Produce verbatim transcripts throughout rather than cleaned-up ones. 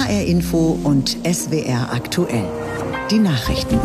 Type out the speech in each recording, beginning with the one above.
H R Info und S W R aktuell. Die Nachrichten.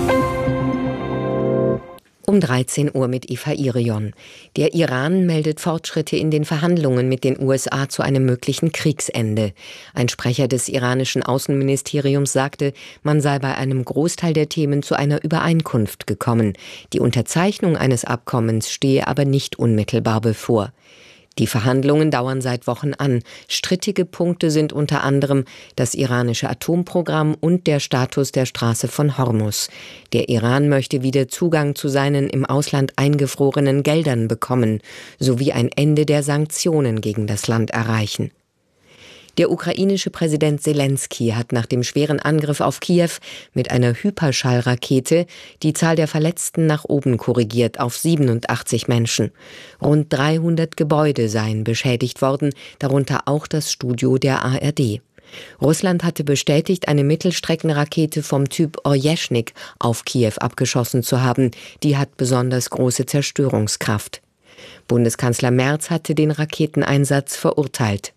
Um dreizehn Uhr mit Eva Irion. Der Iran meldet Fortschritte in den Verhandlungen mit den U S A zu einem möglichen Kriegsende. Ein Sprecher des iranischen Außenministeriums sagte, man sei bei einem Großteil der Themen zu einer Übereinkunft gekommen. Die Unterzeichnung eines Abkommens stehe aber nicht unmittelbar bevor. Die Verhandlungen dauern seit Wochen an. Strittige Punkte sind unter anderem das iranische Atomprogramm und der Status der Straße von Hormuz. Der Iran möchte wieder Zugang zu seinen im Ausland eingefrorenen Geldern bekommen, sowie ein Ende der Sanktionen gegen das Land erreichen. Der ukrainische Präsident Selenskyj hat nach dem schweren Angriff auf Kiew mit einer Hyperschallrakete die Zahl der Verletzten nach oben korrigiert auf siebenundachtzig Menschen. Rund dreihundert Gebäude seien beschädigt worden, darunter auch das Studio der A R D. Russland hatte bestätigt, eine Mittelstreckenrakete vom Typ Orjeschnik auf Kiew abgeschossen zu haben. Die hat besonders große Zerstörungskraft. Bundeskanzler Merz hatte den Raketeneinsatz verurteilt.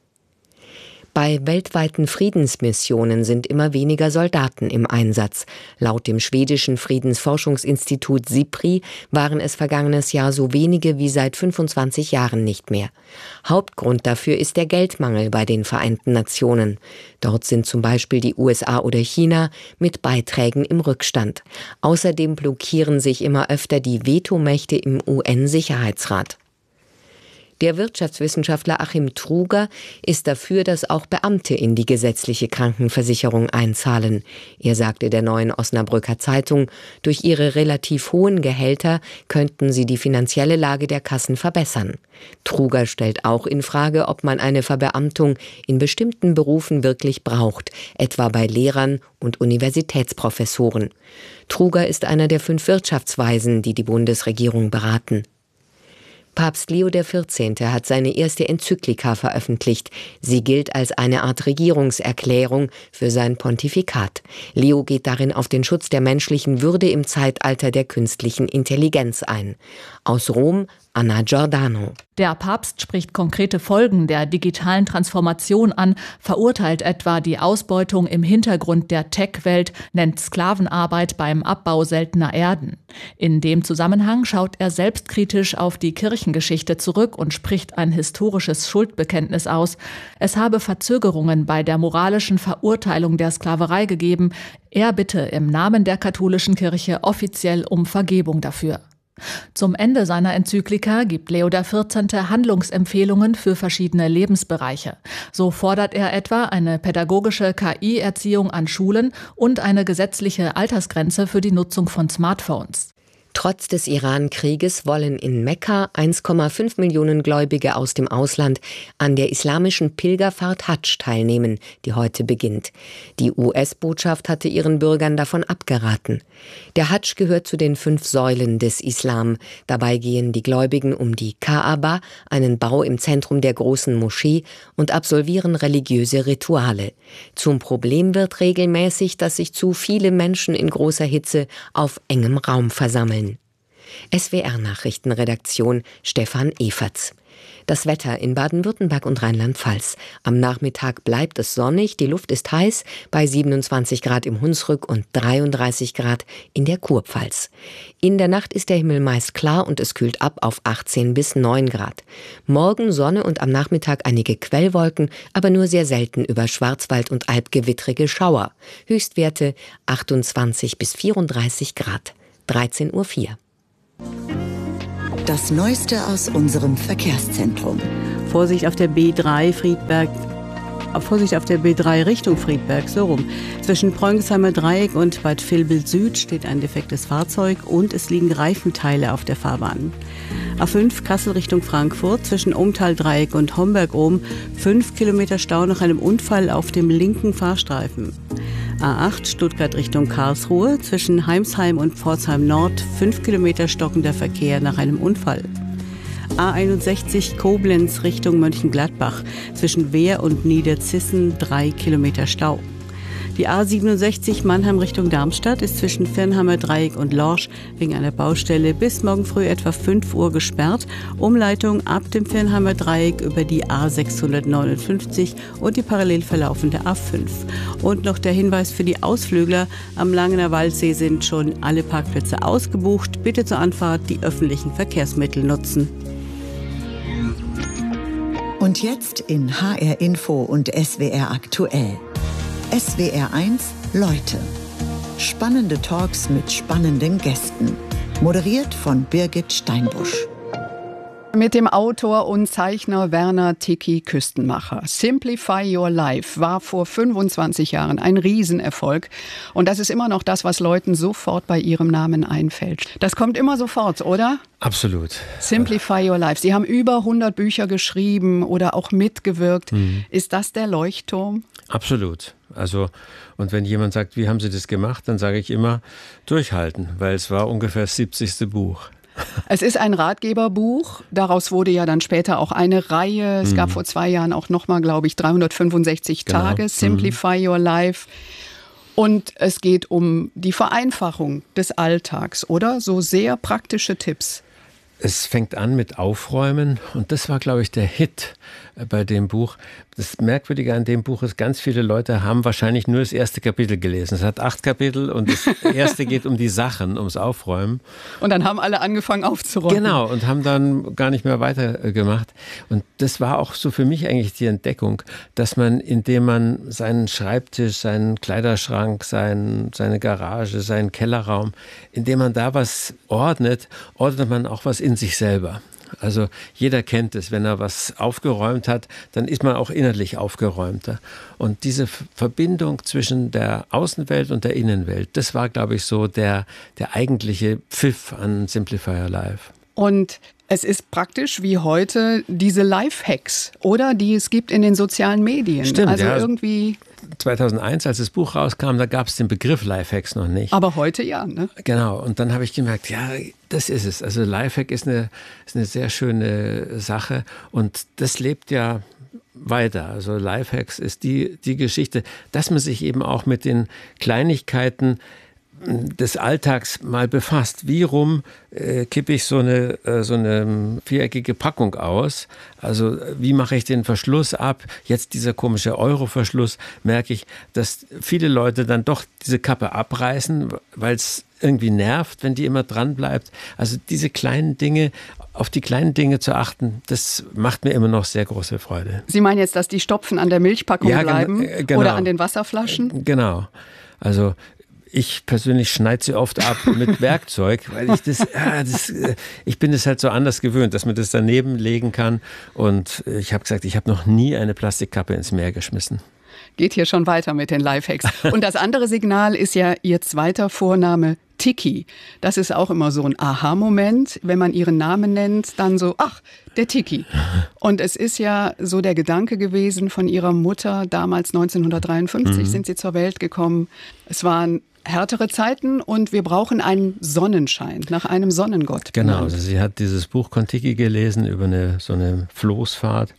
Bei weltweiten Friedensmissionen sind immer weniger Soldaten im Einsatz. Laut dem schwedischen Friedensforschungsinstitut SIPRI waren es vergangenes Jahr so wenige wie seit fünfundzwanzig Jahren nicht mehr. Hauptgrund dafür ist der Geldmangel bei den Vereinten Nationen. Dort sind zum Beispiel die U S A oder China mit Beiträgen im Rückstand. Außerdem blockieren sich immer öfter die Vetomächte im U N-Sicherheitsrat. Der Wirtschaftswissenschaftler Achim Truger ist dafür, dass auch Beamte in die gesetzliche Krankenversicherung einzahlen. Er sagte der Neuen Osnabrücker Zeitung, durch ihre relativ hohen Gehälter könnten sie die finanzielle Lage der Kassen verbessern. Truger stellt auch in Frage, ob man eine Verbeamtung in bestimmten Berufen wirklich braucht, etwa bei Lehrern und Universitätsprofessoren. Truger ist einer der fünf Wirtschaftsweisen, die die Bundesregierung beraten. Papst Leo der Vierzehnte hat seine erste Enzyklika veröffentlicht. Sie gilt als eine Art Regierungserklärung für sein Pontifikat. Leo geht darin auf den Schutz der menschlichen Würde im Zeitalter der künstlichen Intelligenz ein. Aus Rom, Anna Giordano. Der Papst spricht konkrete Folgen der digitalen Transformation an, verurteilt etwa die Ausbeutung im Hintergrund der Tech-Welt, nennt Sklavenarbeit beim Abbau seltener Erden. In dem Zusammenhang schaut er selbstkritisch auf die Kirchengeschichte zurück und spricht ein historisches Schuldbekenntnis aus. Es habe Verzögerungen bei der moralischen Verurteilung der Sklaverei gegeben. Er bitte im Namen der katholischen Kirche offiziell um Vergebung dafür. Zum Ende seiner Enzyklika gibt Leo der Vierzehnte Handlungsempfehlungen für verschiedene Lebensbereiche. So fordert er etwa eine pädagogische K I-Erziehung an Schulen und eine gesetzliche Altersgrenze für die Nutzung von Smartphones. Trotz des Iran-Krieges wollen in Mekka eins Komma fünf Millionen Gläubige aus dem Ausland an der islamischen Pilgerfahrt Hadsch teilnehmen, die heute beginnt. Die U S-Botschaft hatte ihren Bürgern davon abgeraten. Der Hadsch gehört zu den fünf Säulen des Islam. Dabei gehen die Gläubigen um die Kaaba, einen Bau im Zentrum der großen Moschee, und absolvieren religiöse Rituale. Zum Problem wird regelmäßig, dass sich zu viele Menschen in großer Hitze auf engem Raum versammeln. S W R-Nachrichtenredaktion Stefan Eferts. Das Wetter in Baden-Württemberg und Rheinland-Pfalz. Am Nachmittag bleibt es sonnig, die Luft ist heiß, bei siebenundzwanzig Grad im Hunsrück und dreiunddreißig Grad in der Kurpfalz. In der Nacht ist der Himmel meist klar und es kühlt ab auf achtzehn bis neun Grad. Morgen Sonne und am Nachmittag einige Quellwolken, aber nur sehr selten über Schwarzwald und Alb gewittrige Schauer. Höchstwerte achtundzwanzig bis vierunddreißig Grad. dreizehn Uhr vier. Das Neueste aus unserem Verkehrszentrum. Vorsicht auf der B drei Friedberg. Vorsicht auf der B drei Richtung Friedberg, so rum. Zwischen Preungsheimer Dreieck und Bad Vilbel Süd steht ein defektes Fahrzeug und es liegen Reifenteile auf der Fahrbahn. A fünf Kassel Richtung Frankfurt, zwischen Ohmtal-Dreieck und Homberg-Ohm, fünf Kilometer Stau nach einem Unfall auf dem linken Fahrstreifen. A acht Stuttgart Richtung Karlsruhe, zwischen Heimsheim und Pforzheim Nord, fünf Kilometer stockender Verkehr nach einem Unfall. A einundsechzig Koblenz Richtung Mönchengladbach, zwischen Wehr und Niederzissen drei Kilometer Stau. Die A siebenundsechzig Mannheim Richtung Darmstadt ist zwischen Viernheimer Dreieck und Lorsch wegen einer Baustelle bis morgen früh etwa fünf Uhr gesperrt. Umleitung ab dem Viernheimer Dreieck über die A sechshundertneunundfünfzig und die parallel verlaufende A fünf. Und noch der Hinweis für die Ausflügler: Am Langener Waldsee sind schon alle Parkplätze ausgebucht. Bitte zur Anfahrt die öffentlichen Verkehrsmittel nutzen. Und jetzt in H R Info und S W R aktuell. S W R eins Leute. Spannende Talks mit spannenden Gästen. Moderiert von Birgit Steinbusch. Mit dem Autor und Zeichner Werner Tiki Küstenmacher. Simplify Your Life war vor fünfundzwanzig Jahren ein Riesenerfolg. Und das ist immer noch das, was Leuten sofort bei ihrem Namen einfällt. Das kommt immer sofort, oder? Absolut. Simplify Your Life. Sie haben über hundert Bücher geschrieben oder auch mitgewirkt. Mhm. Ist das der Leuchtturm? Absolut. Also, und wenn jemand sagt, wie haben Sie das gemacht, dann sage ich immer, durchhalten, weil es war ungefähr das siebzigste Buch. Es ist ein Ratgeberbuch. Daraus wurde ja dann später auch eine Reihe. Es mhm. gab vor zwei Jahren auch nochmal, glaube ich, dreihundertfünfundsechzig genau. Tage, Simplify mhm. Your Life. Und es geht um die Vereinfachung des Alltags, oder? So sehr praktische Tipps. Es fängt an mit Aufräumen und das war, glaube ich, der Hit bei dem Buch. Das Merkwürdige an dem Buch ist, ganz viele Leute haben wahrscheinlich nur das erste Kapitel gelesen. Es hat acht Kapitel und das erste geht um die Sachen, ums Aufräumen. Und dann haben alle angefangen aufzuräumen. Genau, und haben dann gar nicht mehr weitergemacht. Und das war auch so für mich eigentlich die Entdeckung, dass man, indem man seinen Schreibtisch, seinen Kleiderschrank, sein, seine Garage, seinen Kellerraum, indem man da was ordnet, ordnet man auch was in sich selber. Also jeder kennt es, wenn er was aufgeräumt hat, dann ist man auch innerlich aufgeräumter. Und diese Verbindung zwischen der Außenwelt und der Innenwelt, das war, glaube ich, so der, der eigentliche Pfiff an Simplify Your Life. Und es ist praktisch wie heute diese Lifehacks, oder? Die es gibt in den sozialen Medien. Stimmt, also ja. irgendwie zweitauseneins, als das Buch rauskam, da gab es den Begriff Lifehacks noch nicht. Aber heute ja, ne? Genau, und dann habe ich gemerkt, ja, das ist es. Also Lifehack ist eine, ist eine sehr schöne Sache und das lebt ja weiter. Also Lifehacks ist die, die Geschichte, dass man sich eben auch mit den Kleinigkeiten des Alltags mal befasst. Wie rum äh, kippe ich so eine, äh, so eine viereckige Packung aus? Also wie mache ich den Verschluss ab? Jetzt dieser komische Euro-Verschluss, merke ich, dass viele Leute dann doch diese Kappe abreißen, weil es irgendwie nervt, wenn die immer dran bleibt. Also diese kleinen Dinge, auf die kleinen Dinge zu achten, das macht mir immer noch sehr große Freude. Sie meinen jetzt, dass die Stopfen an der Milchpackung ja, bleiben gen- genau. oder an den Wasserflaschen? Genau. Also ich persönlich schneide sie oft ab mit Werkzeug, weil ich das, ja, das, ich bin es halt so anders gewöhnt, dass man das daneben legen kann. Und ich habe gesagt, ich habe noch nie eine Plastikkappe ins Meer geschmissen. Geht hier schon weiter mit den Lifehacks. Und das andere Signal ist ja Ihr zweiter Vorname Tiki. Das ist auch immer so ein Aha-Moment, wenn man Ihren Namen nennt, dann so, ach, der Tiki. Und es ist ja so der Gedanke gewesen von Ihrer Mutter, damals neunzehnhundertdreiundfünfzig mhm. sind Sie zur Welt gekommen. Es waren härtere Zeiten und wir brauchen einen Sonnenschein, nach einem Sonnengott. Genau, also sie hat dieses Buch Kon-Tiki gelesen über eine, so eine Floßfahrt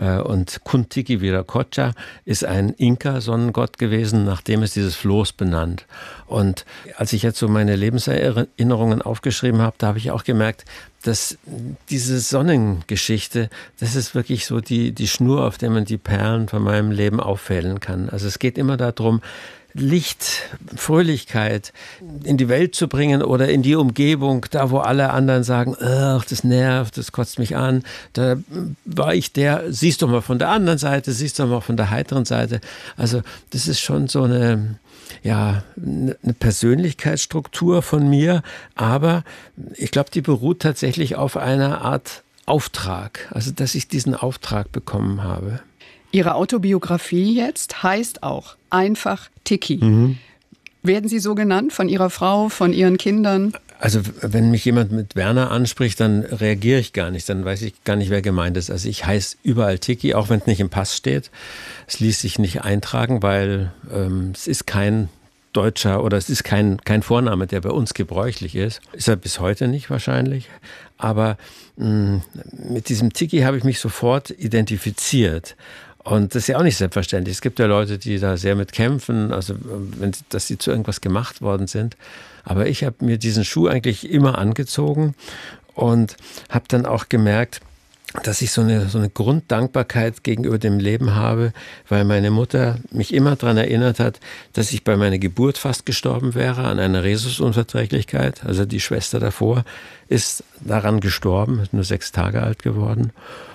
und Kon-Tiki Viracocha ist ein Inka-Sonnengott gewesen, nachdem ist dieses Floß benannt. Und als ich jetzt so meine Lebenserinnerungen aufgeschrieben habe, da habe ich auch gemerkt, dass diese Sonnengeschichte, das ist wirklich so die, die Schnur, auf der man die Perlen von meinem Leben auffädeln kann. Also es geht immer darum, Licht, Fröhlichkeit in die Welt zu bringen oder in die Umgebung, da wo alle anderen sagen, ach, das nervt, das kotzt mich an. Da war ich der, siehst du mal von der anderen Seite, siehst du mal von der heiteren Seite. Also das ist schon so eine, ja, eine Persönlichkeitsstruktur von mir, aber ich glaube, die beruht tatsächlich auf einer Art Auftrag, also dass ich diesen Auftrag bekommen habe. Ihre Autobiografie jetzt heißt auch einfach Tiki. Mhm. Werden Sie so genannt von Ihrer Frau, von Ihren Kindern? Also wenn mich jemand mit Werner anspricht, dann reagiere ich gar nicht. Dann weiß ich gar nicht, wer gemeint ist. Also ich heiße überall Tiki, auch wenn es nicht im Pass steht. Es ließ sich nicht eintragen, weil ähm, es ist kein deutscher oder es ist kein, kein Vorname, der bei uns gebräuchlich ist. Ist er bis heute nicht wahrscheinlich. Aber mh, mit diesem Tiki habe ich mich sofort identifiziert. Und das ist ja auch nicht selbstverständlich. Es gibt ja Leute, die da sehr mit kämpfen, also wenn, dass sie zu irgendwas gemacht worden sind. Aber ich habe mir diesen Schuh eigentlich immer angezogen und habe dann auch gemerkt, dass ich so eine, so eine Grunddankbarkeit gegenüber dem Leben habe, weil meine Mutter mich immer daran erinnert hat, dass ich bei meiner Geburt fast gestorben wäre an einer Rhesusunverträglichkeit. Also die Schwester davor ist daran gestorben, ist nur sechs Tage alt geworden.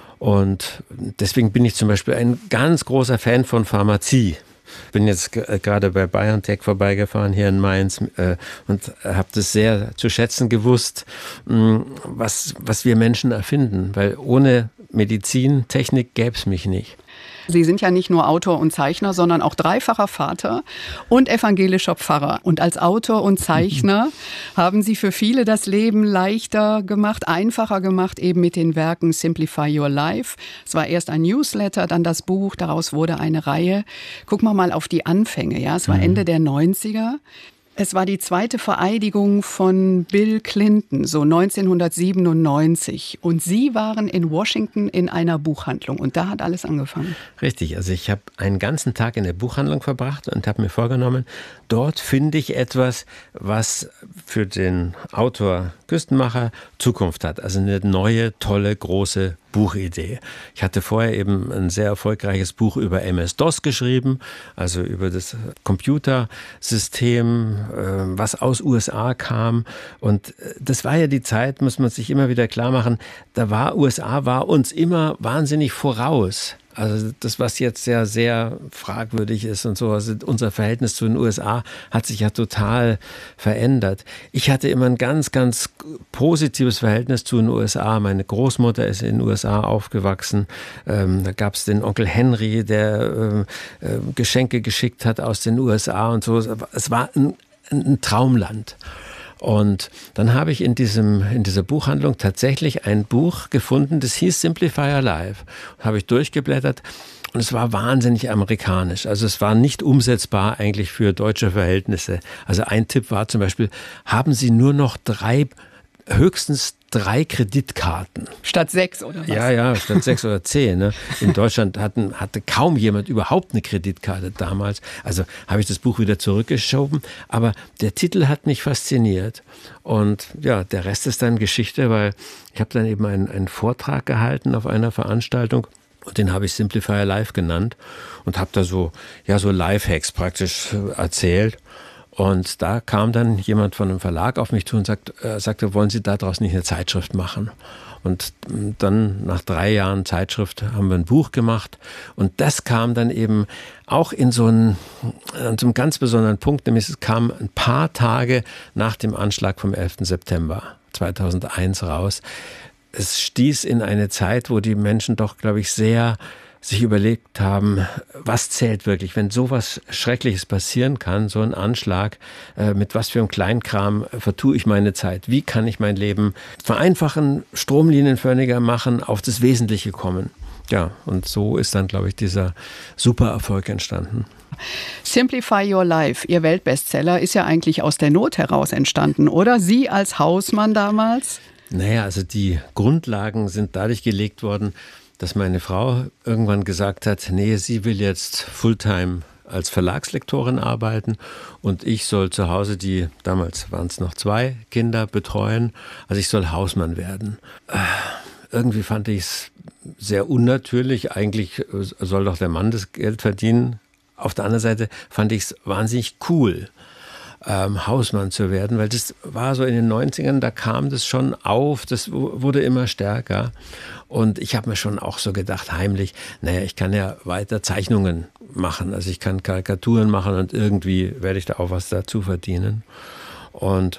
Und deswegen bin ich zum Beispiel ein ganz großer Fan von Pharmazie. Ich bin jetzt g- gerade bei BioNTech vorbeigefahren hier in Mainz äh, und habe das sehr zu schätzen gewusst, mh, was, was wir Menschen erfinden. Weil ohne Medizin, Technik gäbe es mich nicht. Sie sind ja nicht nur Autor und Zeichner, sondern auch dreifacher Vater und evangelischer Pfarrer. Und als Autor und Zeichner haben Sie für viele das Leben leichter gemacht, einfacher gemacht, eben mit den Werken Simplify Your Life. Es war erst ein Newsletter, dann das Buch, daraus wurde eine Reihe. Gucken wir mal auf die Anfänge. Ja, es war Ende der neunziger. Es war die zweite Vereidigung von Bill Clinton, so neunzehnhundertsiebenundneunzig. Und Sie waren in Washington in einer Buchhandlung und da hat alles angefangen. Richtig, also ich habe einen ganzen Tag in der Buchhandlung verbracht und habe mir vorgenommen, dort finde ich etwas, was für den Autor Küstenmacher Zukunft hat. Also eine neue, tolle, große Buchidee. Ich hatte vorher eben ein sehr erfolgreiches Buch über M S DOS geschrieben, also über das Computersystem, was aus U S A kam. Und das war ja die Zeit, muss man sich immer wieder klar machen, da war U S A war uns immer wahnsinnig voraus. Also das, was jetzt ja sehr fragwürdig ist und so, also unser Verhältnis zu den U S A hat sich ja total verändert. Ich hatte immer ein ganz, ganz positives Verhältnis zu den U S A. Meine Großmutter ist in den U S A aufgewachsen. Ähm, da gab es den Onkel Henry, der äh, äh, Geschenke geschickt hat aus den U S A und so. Es war ein, ein Traumland. Und dann habe ich in, diesem, in dieser Buchhandlung tatsächlich ein Buch gefunden, das hieß Simplify Your Life. Habe ich durchgeblättert und es war wahnsinnig amerikanisch. Also es war nicht umsetzbar eigentlich für deutsche Verhältnisse. Also ein Tipp war zum Beispiel, haben Sie nur noch drei, höchstens drei Kreditkarten. Statt sechs oder was? Ja, ja, statt sechs oder zehn. Ne? In Deutschland hatten, hatte kaum jemand überhaupt eine Kreditkarte damals. Also habe ich das Buch wieder zurückgeschoben. Aber der Titel hat mich fasziniert. Und ja, der Rest ist dann Geschichte, weil ich habe dann eben einen, einen Vortrag gehalten auf einer Veranstaltung. Und den habe ich Simplify Your Life genannt und habe da so, ja, so Lifehacks praktisch erzählt. Und da kam dann jemand von einem Verlag auf mich zu und sagt, äh, sagte, wollen Sie daraus nicht eine Zeitschrift machen? Und dann nach drei Jahren Zeitschrift haben wir ein Buch gemacht. Und das kam dann eben auch in so einen, an so einem ganz besonderen Punkt, nämlich es kam ein paar Tage nach dem Anschlag vom elften September zweitausendeins raus. Es stieß in eine Zeit, wo die Menschen doch, glaube ich, sehr sich überlegt haben, was zählt wirklich, wenn sowas Schreckliches passieren kann, so ein Anschlag, äh, mit was für einem Kleinkram vertue ich meine Zeit? Wie kann ich mein Leben vereinfachen, stromlinienförmiger machen, auf das Wesentliche kommen? Ja, und so ist dann, glaube ich, dieser super Erfolg entstanden. Simplify Your Life, Ihr Weltbestseller, ist ja eigentlich aus der Not heraus entstanden, oder? Sie als Hausmann damals? Naja, also die Grundlagen sind dadurch gelegt worden, dass meine Frau irgendwann gesagt hat, nee, sie will jetzt Fulltime als Verlagslektorin arbeiten und ich soll zu Hause die, damals waren es noch zwei Kinder, betreuen. Also ich soll Hausmann werden. Äh, irgendwie fand ich es sehr unnatürlich. Eigentlich soll doch der Mann das Geld verdienen. Auf der anderen Seite fand ich es wahnsinnig cool, Ähm, Hausmann zu werden, weil das war so in den neunzigern, da kam das schon auf, das wurde immer stärker und ich habe mir schon auch so gedacht, heimlich, naja, ich kann ja weiter Zeichnungen machen, also ich kann Karikaturen machen und irgendwie werde ich da auch was dazu verdienen. Und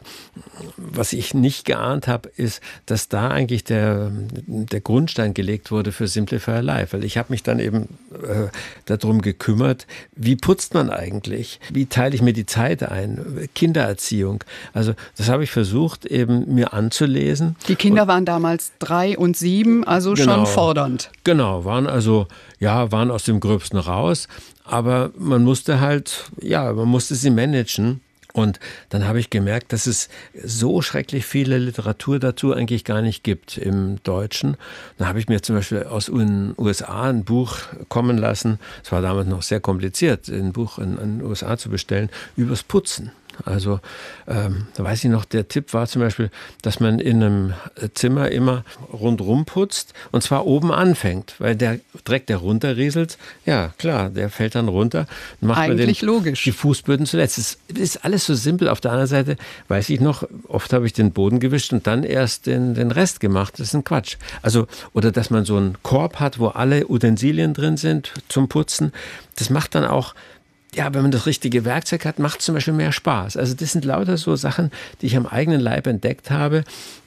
was ich nicht geahnt habe, ist, dass da eigentlich der, der Grundstein gelegt wurde für Simplify Your Life. Weil ich habe mich dann eben äh, darum gekümmert, wie putzt man eigentlich? Wie teile ich mir die Zeit ein? Kindererziehung. Also das habe ich versucht, eben mir anzulesen. Die Kinder und, waren damals drei und sieben, also genau, schon fordernd. Genau, waren also, ja, waren aus dem Gröbsten raus. Aber man musste halt, ja, man musste sie managen. Und dann habe ich gemerkt, dass es so schrecklich viele Literatur dazu eigentlich gar nicht gibt im Deutschen. Dann habe ich mir zum Beispiel aus den U S A ein Buch kommen lassen. Es war damals noch sehr kompliziert, ein Buch in den U S A zu bestellen, übers Putzen. Also ähm, da weiß ich noch, der Tipp war zum Beispiel, dass man in einem Zimmer immer rundrum putzt und zwar oben anfängt, weil der Dreck, der runterrieselt, ja klar, der fällt dann runter. Macht Eigentlich man den, logisch. Die Fußböden zuletzt. Es ist alles so simpel. Auf der anderen Seite weiß ich noch, oft habe ich den Boden gewischt und dann erst den, den Rest gemacht. Das ist ein Quatsch. Also, oder dass man so einen Korb hat, wo alle Utensilien drin sind zum Putzen. Das macht dann auch, ja, wenn man das richtige Werkzeug hat, macht es zum Beispiel mehr Spaß. Also das sind lauter so Sachen, die ich am eigenen Leib entdeckt habe,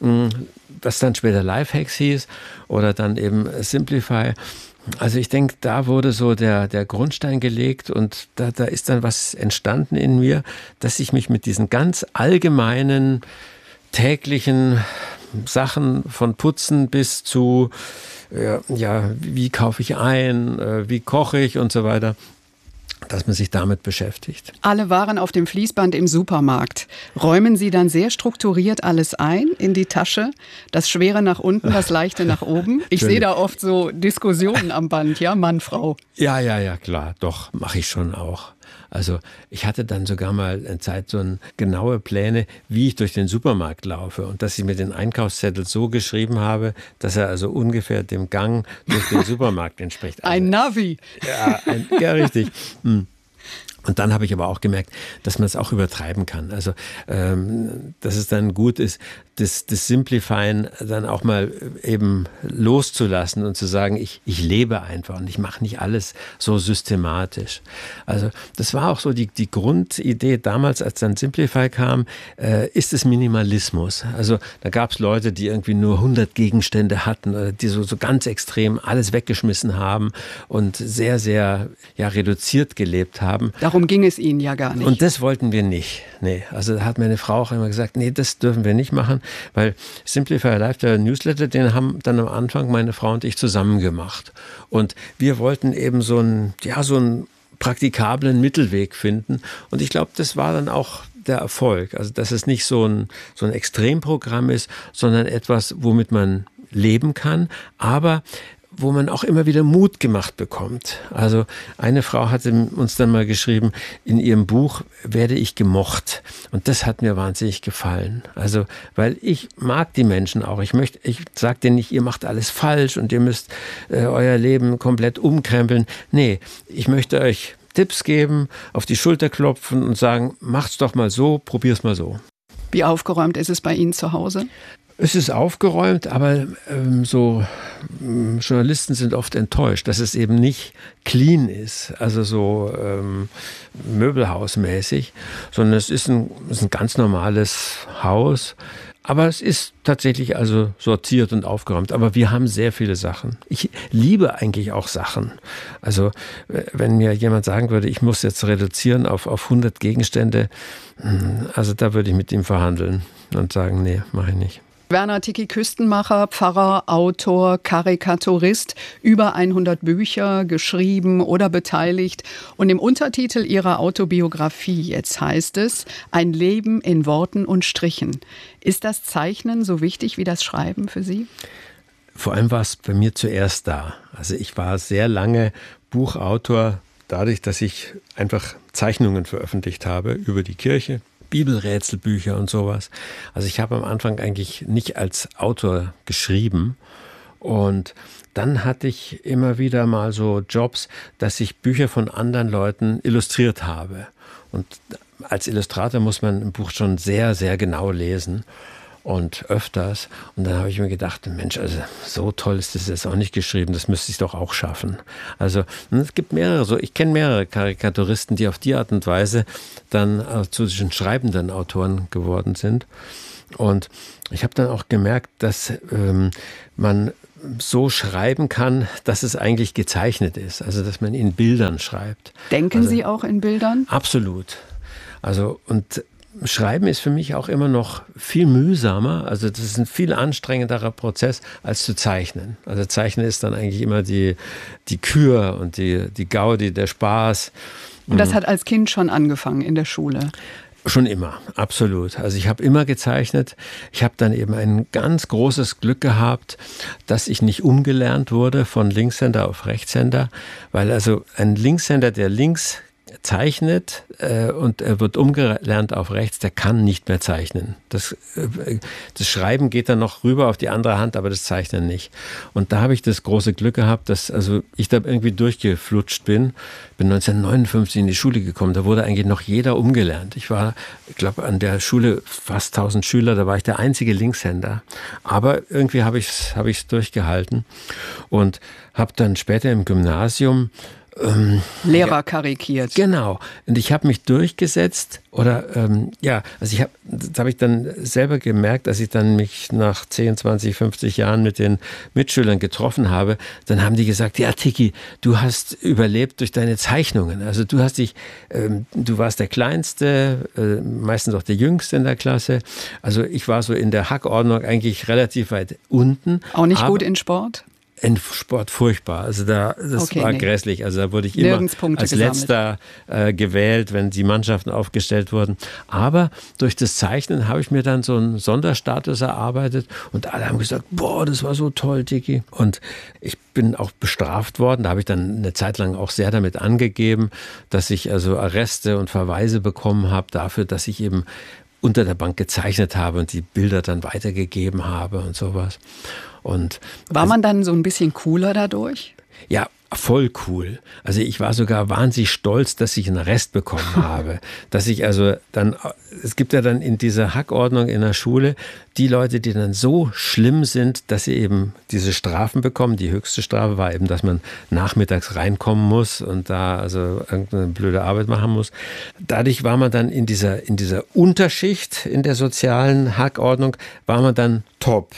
was dann später Lifehacks hieß oder dann eben Simplify. Also ich denke, da wurde so der, der Grundstein gelegt und da, da ist dann was entstanden in mir, dass ich mich mit diesen ganz allgemeinen, täglichen Sachen von Putzen bis zu, ja, ja wie kaufe ich ein, wie koche ich und so weiter, dass man sich damit beschäftigt. Alle Waren auf dem Fließband im Supermarkt. Räumen Sie dann sehr strukturiert alles ein in die Tasche? Das Schwere nach unten, das Leichte nach oben? Ich sehe da oft so Diskussionen am Band, ja, Mann, Frau. Ja, ja, ja, klar, doch, mache ich schon auch. Also ich hatte dann sogar mal eine Zeit so eine genaue Pläne, wie ich durch den Supermarkt laufe und dass ich mir den Einkaufszettel so geschrieben habe, dass er also ungefähr dem Gang durch den Supermarkt entspricht. Also, ein Navi. Ja, ein, ja richtig. Hm. Und dann habe ich aber auch gemerkt, dass man es auch übertreiben kann. Also, ähm, dass es dann gut ist, das, das Simplifyen dann auch mal eben loszulassen und zu sagen, ich, ich lebe einfach und ich mache nicht alles so systematisch. Also das war auch so die, die Grundidee damals, als dann Simplify kam, äh, ist es Minimalismus. Also da gab es Leute, die irgendwie nur hundert Gegenstände hatten, oder die so, so ganz extrem alles weggeschmissen haben und sehr, sehr ja, reduziert gelebt haben. Darum ging es Ihnen ja gar nicht. Und das wollten wir nicht. Nee, also da hat meine Frau auch immer gesagt, nee, das dürfen wir nicht machen, weil Simplify Life, der Newsletter, den haben dann am Anfang meine Frau und ich zusammen gemacht. Und wir wollten eben so einen, ja, so einen praktikablen Mittelweg finden. Und ich glaube, das war dann auch der Erfolg. Also, dass es nicht so ein, so ein Extremprogramm ist, sondern etwas, womit man leben kann, aber wo man auch immer wieder Mut gemacht bekommt. Also eine Frau hatte uns dann mal geschrieben, in ihrem Buch werde ich gemocht. Und das hat mir wahnsinnig gefallen. Also, weil ich mag die Menschen auch. Ich möchte, ich sage denen nicht, ihr macht alles falsch und ihr müsst äh, euer Leben komplett umkrempeln. Nee, ich möchte euch Tipps geben, auf die Schulter klopfen und sagen, macht's doch mal so, probier's mal so. Wie aufgeräumt ist es bei Ihnen zu Hause? Es ist aufgeräumt, aber ähm, so ähm, Journalisten sind oft enttäuscht, dass es eben nicht clean ist, also so ähm, möbelhausmäßig, sondern es ist ein, ist ein ganz normales Haus. Aber es ist tatsächlich also sortiert und aufgeräumt. Aber wir haben sehr viele Sachen. Ich liebe eigentlich auch Sachen. Also wenn mir jemand sagen würde, ich muss jetzt reduzieren auf, auf hundert Gegenstände, also da würde ich mit ihm verhandeln und sagen, nee, mache ich nicht. Werner Ticki, Küstenmacher, Pfarrer, Autor, Karikaturist, über hundert Bücher geschrieben oder beteiligt. Und im Untertitel Ihrer Autobiografie jetzt heißt es, ein Leben in Worten und Strichen. Ist das Zeichnen so wichtig wie das Schreiben für Sie? Vor allem war es bei mir zuerst da. Also ich war sehr lange Buchautor, dadurch, dass ich einfach Zeichnungen veröffentlicht habe über die Kirche. Bibelrätselbücher und sowas. Also ich habe am Anfang eigentlich nicht als Autor geschrieben und dann hatte ich immer wieder mal so Jobs, dass ich Bücher von anderen Leuten illustriert habe. Und als Illustrator muss man ein Buch schon sehr, sehr genau lesen und öfters. Und dann habe ich mir gedacht, Mensch, also so toll ist das jetzt auch nicht geschrieben, das müsste ich doch auch schaffen. Also es gibt mehrere, so ich kenne mehrere Karikaturisten, die auf die Art und Weise dann zu diesen schreibenden Autoren geworden sind. Und ich habe dann auch gemerkt, dass ähm, man so schreiben kann, dass es eigentlich gezeichnet ist, also dass man in Bildern schreibt. Denken also, Sie auch in Bildern? Absolut. Also und Schreiben ist für mich auch immer noch viel mühsamer, also das ist ein viel anstrengenderer Prozess als zu zeichnen. Also Zeichnen ist dann eigentlich immer die, die Kür und die, die Gaudi, der Spaß. Und das hat als Kind schon angefangen in der Schule? Schon immer, absolut. Also ich habe immer gezeichnet. Ich habe dann eben ein ganz großes Glück gehabt, dass ich nicht umgelernt wurde von Linkshänder auf Rechtshänder, weil also ein Linkshänder, der links zeichnet äh, und er wird umgelernt auf rechts, der kann nicht mehr zeichnen. Das, äh, das Schreiben geht dann noch rüber auf die andere Hand, aber das Zeichnen nicht. Und da habe ich das große Glück gehabt, dass also ich da irgendwie durchgeflutscht bin. Bin neunzehnhundertneunundfünfzig in die Schule gekommen, da wurde eigentlich noch jeder umgelernt. Ich war, ich glaube, an der Schule fast tausend Schüler, da war ich der einzige Linkshänder. Aber irgendwie habe ich es habe ich es durchgehalten und habe dann später im Gymnasium Ähm, Lehrer ja, karikiert. Genau. Und ich habe mich durchgesetzt oder ähm, ja, also ich habe, das habe ich dann selber gemerkt, als ich dann mich nach zehn, zwanzig, fünfzig Jahren mit den Mitschülern getroffen habe, dann haben die gesagt, ja Tiki, du hast überlebt durch deine Zeichnungen. Also du hast dich, ähm, du warst der Kleinste, äh, meistens auch der Jüngste in der Klasse. Also ich war so in der Hackordnung eigentlich relativ weit unten. Auch nicht gut in Sport? In Sport furchtbar. Also da, das okay, war nee. grässlich. Also da wurde ich immer als gesammelt. Letzter äh, gewählt, wenn die Mannschaften aufgestellt wurden. Aber durch das Zeichnen habe ich mir dann so einen Sonderstatus erarbeitet und alle haben gesagt, boah, das war so toll, Tiki. Und ich bin auch bestraft worden. Da habe ich dann eine Zeit lang auch sehr damit angegeben, dass ich also Arreste und Verweise bekommen habe dafür, dass ich eben unter der Bank gezeichnet habe und die Bilder dann weitergegeben habe und sowas. Und war man dann so ein bisschen cooler dadurch? Ja, voll cool. Also ich war sogar wahnsinnig stolz, dass ich einen Arrest bekommen habe. Dass ich also dann, es gibt ja dann in dieser Hackordnung in der Schule die Leute, die dann so schlimm sind, dass sie eben diese Strafen bekommen. Die höchste Strafe war eben, dass man nachmittags reinkommen muss und da also irgendeine blöde Arbeit machen muss. Dadurch war man dann in dieser, in dieser Unterschicht in der sozialen Hackordnung, war man dann top.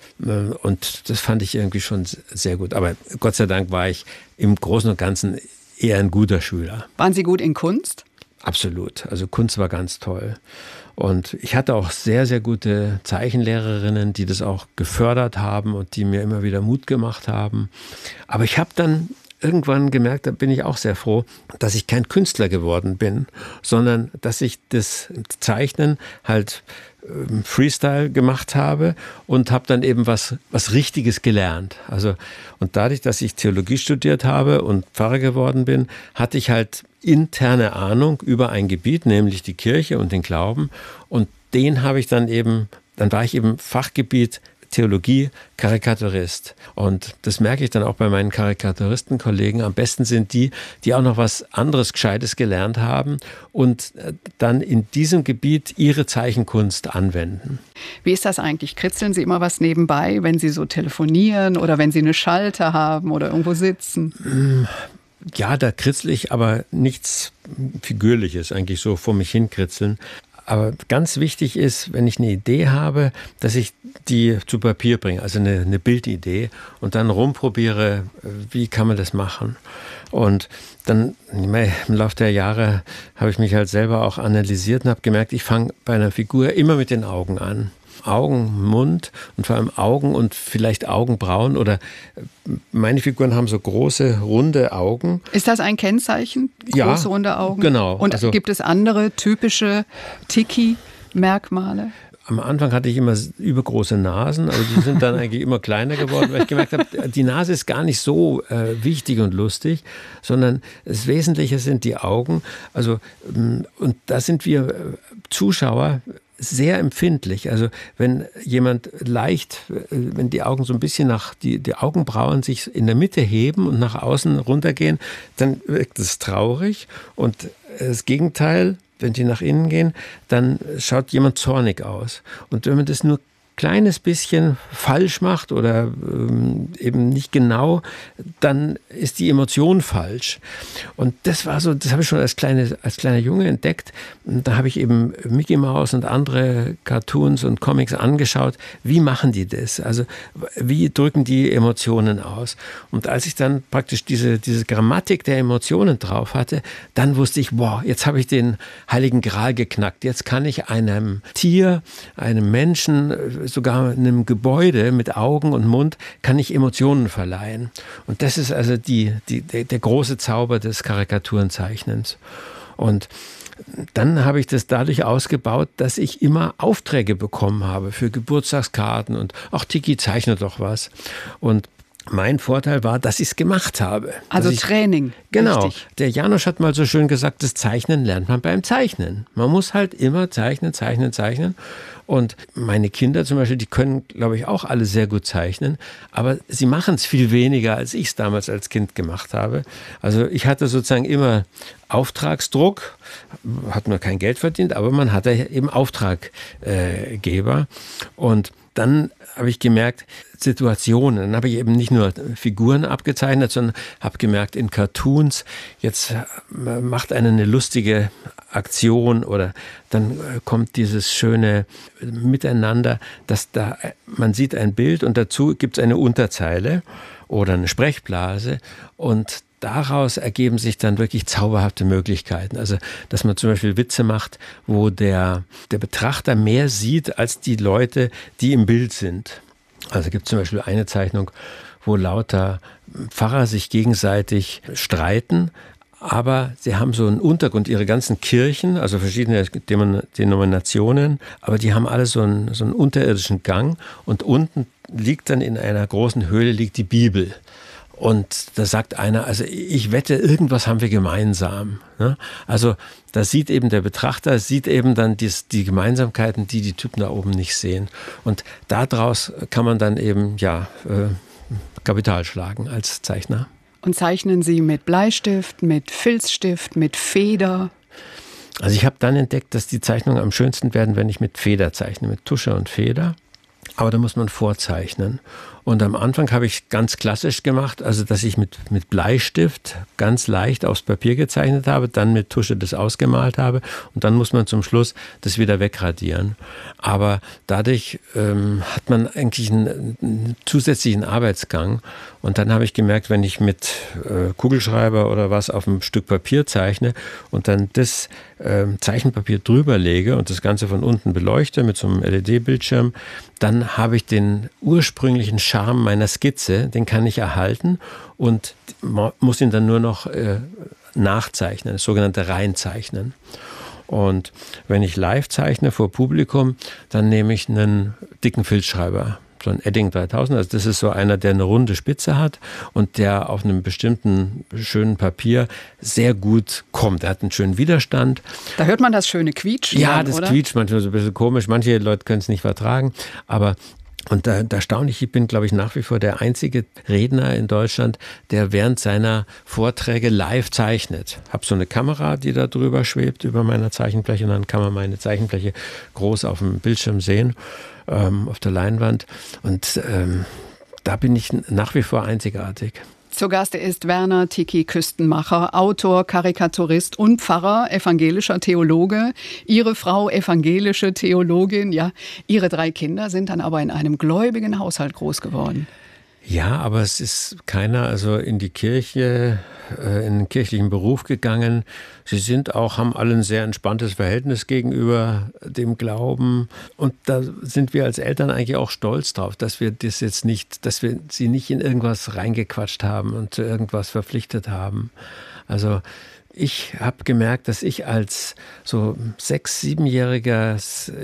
Und das fand ich irgendwie schon sehr gut. Aber Gott sei Dank war ich im Großen und Ganzen eher ein guter Schüler. Waren Sie gut in Kunst? Absolut. Also Kunst war ganz toll. Und ich hatte auch sehr, sehr gute Zeichenlehrerinnen, die das auch gefördert haben und die mir immer wieder Mut gemacht haben. Aber ich habe dann irgendwann gemerkt, da bin ich auch sehr froh, dass ich kein Künstler geworden bin, sondern dass ich das Zeichnen halt Freestyle gemacht habe und habe dann eben was, was Richtiges gelernt. Also, und dadurch, dass ich Theologie studiert habe und Pfarrer geworden bin, hatte ich halt interne Ahnung über ein Gebiet, nämlich die Kirche und den Glauben. Und den habe ich dann eben, dann war ich eben Fachgebiet Theologie, Karikaturist. Und das merke ich dann auch bei meinen Karikaturistenkollegen. Am besten sind die, die auch noch was anderes Gescheites gelernt haben und dann in diesem Gebiet ihre Zeichenkunst anwenden. Wie ist das eigentlich? Kritzeln Sie immer was nebenbei, wenn Sie so telefonieren oder wenn Sie eine Schalte haben oder irgendwo sitzen? Ja, da kritzel ich, aber nichts Figürliches, eigentlich so vor mich hin kritzeln. Aber ganz wichtig ist, wenn ich eine Idee habe, dass ich die zu Papier bringe, also eine, eine Bildidee und dann rumprobiere, wie kann man das machen. Und dann im Laufe der Jahre habe ich mich halt selber auch analysiert und habe gemerkt, ich fange bei einer Figur immer mit den Augen an. Augen, Mund und vor allem Augen und vielleicht Augenbrauen oder meine Figuren haben so große, runde Augen. Ist das ein Kennzeichen? Große, ja, runde Augen? Genau. Und also, gibt es andere typische Tiki-Merkmale? Am Anfang hatte ich immer übergroße Nasen, aber die sind dann eigentlich immer kleiner geworden, weil ich gemerkt habe, die Nase ist gar nicht so äh, wichtig und lustig, sondern das Wesentliche sind die Augen. Also, und da sind wir äh, Zuschauer sehr empfindlich. Also wenn jemand leicht, wenn die Augen so ein bisschen nach, die, die Augenbrauen sich in der Mitte heben und nach außen runtergehen, dann wirkt es traurig. Und das Gegenteil, wenn die nach innen gehen, dann schaut jemand zornig aus. Und wenn man das nur kleines bisschen falsch macht oder ähm, eben nicht genau, dann ist die Emotion falsch. Und das war so, das habe ich schon als, kleine, als kleiner Junge entdeckt. Und da habe ich eben Mickey Mouse und andere Cartoons und Comics angeschaut. Wie machen die das? Also wie drücken die Emotionen aus? Und als ich dann praktisch diese, diese Grammatik der Emotionen drauf hatte, dann wusste ich, wow, jetzt habe ich den Heiligen Gral geknackt. Jetzt kann ich einem Tier, einem Menschen, sogar einem Gebäude mit Augen und Mund kann ich Emotionen verleihen. Und das ist also die, die, der, der große Zauber des Karikaturenzeichnens. Und dann habe ich das dadurch ausgebaut, dass ich immer Aufträge bekommen habe für Geburtstagskarten und auch Tiki zeichnet doch was. Und mein Vorteil war, dass ich es gemacht habe. Also ich, Training. Genau. Richtig. Der Janosch hat mal so schön gesagt, das Zeichnen lernt man beim Zeichnen. Man muss halt immer zeichnen, zeichnen, zeichnen. Und meine Kinder zum Beispiel, die können, glaube ich, auch alle sehr gut zeichnen. Aber sie machen es viel weniger, als ich es damals als Kind gemacht habe. Also ich hatte sozusagen immer Auftragsdruck, hat nur kein Geld verdient, aber man hatte eben Auftraggeber. Und dann habe ich gemerkt, Situationen, dann habe ich eben nicht nur Figuren abgezeichnet, sondern habe gemerkt, in Cartoons, jetzt macht einer eine lustige Aktion oder dann kommt dieses schöne Miteinander, dass da, man sieht ein Bild und dazu gibt es eine Unterzeile oder eine Sprechblase und daraus ergeben sich dann wirklich zauberhafte Möglichkeiten. Also, dass man zum Beispiel Witze macht, wo der, der Betrachter mehr sieht als die Leute, die im Bild sind. Also gibt es zum Beispiel eine Zeichnung, wo lauter Pfarrer sich gegenseitig streiten, aber sie haben so einen Untergrund, ihre ganzen Kirchen, also verschiedene Denominationen, aber die haben alle so einen, so einen unterirdischen Gang und unten liegt dann in einer großen Höhle liegt die Bibel. Und da sagt einer, also ich wette, irgendwas haben wir gemeinsam. Also da sieht eben der Betrachter, sieht eben dann die, die Gemeinsamkeiten, die die Typen da oben nicht sehen. Und daraus kann man dann eben ja äh, Kapital schlagen als Zeichner. Und zeichnen Sie mit Bleistift, mit Filzstift, mit Feder? Also ich habe dann entdeckt, dass die Zeichnungen am schönsten werden, wenn ich mit Feder zeichne, mit Tusche und Feder. Aber da muss man vorzeichnen. Und am Anfang habe ich ganz klassisch gemacht, also dass ich mit, mit Bleistift ganz leicht aufs Papier gezeichnet habe, dann mit Tusche das ausgemalt habe und dann muss man zum Schluss das wieder wegradieren. Aber dadurch ähm, hat man eigentlich einen, einen zusätzlichen Arbeitsgang. Und dann habe ich gemerkt, wenn ich mit äh, Kugelschreiber oder was auf ein Stück Papier zeichne und dann das äh, Zeichenpapier drüber lege und das Ganze von unten beleuchte mit so einem L E D-Bildschirm, dann habe ich den ursprünglichen Charme meiner Skizze, den kann ich erhalten und muss ihn dann nur noch äh, nachzeichnen, das sogenannte Reinzeichnen. Und wenn ich live zeichne vor Publikum, dann nehme ich einen dicken Filzschreiber, so ein Edding dreitausend, also das ist so einer, der eine runde Spitze hat und der auf einem bestimmten schönen Papier sehr gut kommt. Er hat einen schönen Widerstand. Da hört man das schöne Quietschen. Ja, dann, das oder? quietscht manchmal so ein bisschen komisch. Manche Leute können es nicht vertragen, aber und da, da staune ich, ich bin, glaube ich, nach wie vor der einzige Redner in Deutschland, der während seiner Vorträge live zeichnet. Ich habe so eine Kamera, die da drüber schwebt, über meiner Zeichenfläche, und dann kann man meine Zeichenfläche groß auf dem Bildschirm sehen, ähm, auf der Leinwand. Und ähm, da bin ich nach wie vor einzigartig. Zu Gast ist Werner Tiki Küstenmacher, Autor, Karikaturist und Pfarrer, evangelischer Theologe. Ihre Frau evangelische Theologin, ja. Ihre drei Kinder sind dann aber in einem gläubigen Haushalt groß geworden. Ja, aber es ist keiner also in die Kirche, äh, in den kirchlichen Beruf gegangen. Sie sind auch, haben alle ein sehr entspanntes Verhältnis gegenüber dem Glauben. Und da sind wir als Eltern eigentlich auch stolz drauf, dass wir das jetzt nicht, dass wir sie nicht in irgendwas reingequatscht haben und zu irgendwas verpflichtet haben. Also ich habe gemerkt, dass ich als so sechs-, siebenjähriger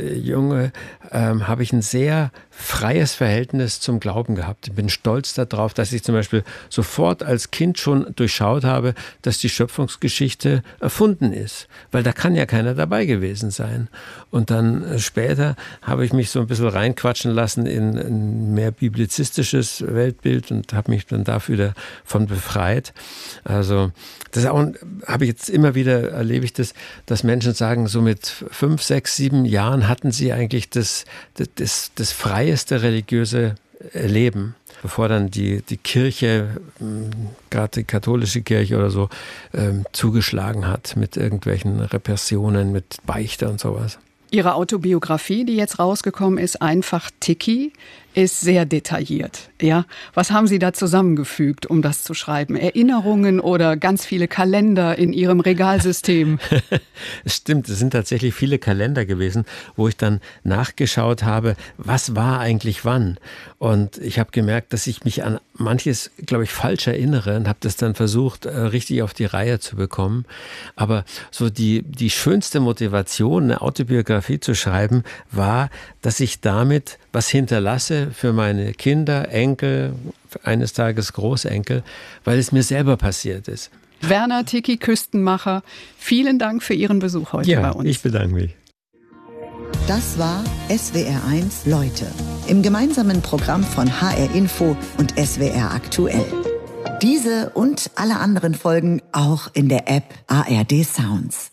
Junge ähm, habe ich ein sehr freies Verhältnis zum Glauben gehabt. Ich bin stolz darauf, dass ich zum Beispiel sofort als Kind schon durchschaut habe, dass die Schöpfungsgeschichte erfunden ist, weil da kann ja keiner dabei gewesen sein. Und dann später habe ich mich so ein bisschen reinquatschen lassen in ein mehr biblizistisches Weltbild und habe mich dann dafür davon befreit. Also das ist auch, habe ich jetzt immer wieder, erlebe ich das, dass Menschen sagen, so mit fünf, sechs, sieben Jahren hatten sie eigentlich das, das, das, das freieste religiöse Leben, bevor dann die, die Kirche, gerade die katholische Kirche oder so, ähm, zugeschlagen hat mit irgendwelchen Repressionen, mit Beichte und sowas. Ihre Autobiografie, die jetzt rausgekommen ist, Einfach Tiki, ist sehr detailliert. Ja, was haben Sie da zusammengefügt, um das zu schreiben? Erinnerungen oder ganz viele Kalender in Ihrem Regalsystem? Es stimmt, es sind tatsächlich viele Kalender gewesen, wo ich dann nachgeschaut habe, was war eigentlich wann. Und ich habe gemerkt, dass ich mich an manches, glaube ich, falsch erinnere und habe das dann versucht, richtig auf die Reihe zu bekommen. Aber so die, die schönste Motivation, eine Autobiografie zu schreiben, war, dass ich damit was hinterlasse für meine Kinder, Enkel, eines Tages Großenkel, weil es mir selber passiert ist. Werner Tiki Küstenmacher, vielen Dank für Ihren Besuch heute ja, bei uns. Ich bedanke mich. Das war S W R eins Leute im gemeinsamen Programm von H R Info und S W R Aktuell. Diese und alle anderen Folgen auch in der App A R D Sounds.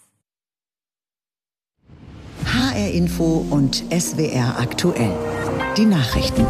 H R Info und S W R Aktuell. Die Nachrichten.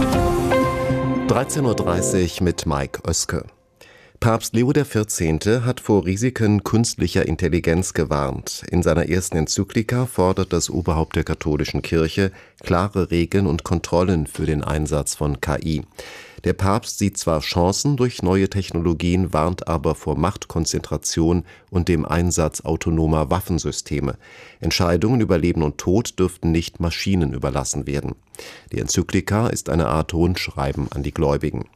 dreizehn Uhr dreißig mit Mike Oeske. Papst Leo der vierzehnte hat vor Risiken künstlicher Intelligenz gewarnt. In seiner ersten Enzyklika fordert das Oberhaupt der katholischen Kirche klare Regeln und Kontrollen für den Einsatz von K I. Der Papst sieht zwar Chancen durch neue Technologien, warnt aber vor Machtkonzentration und dem Einsatz autonomer Waffensysteme. Entscheidungen über Leben und Tod dürften nicht Maschinen überlassen werden. Die Enzyklika ist eine Art Rundschreiben an die Gläubigen.